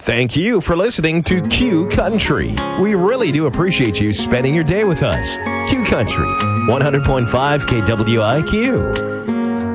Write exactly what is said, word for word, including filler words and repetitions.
Thank you for listening to Q Country. We really do appreciate you spending your day with us. Q Country, one hundred point five K W I Q.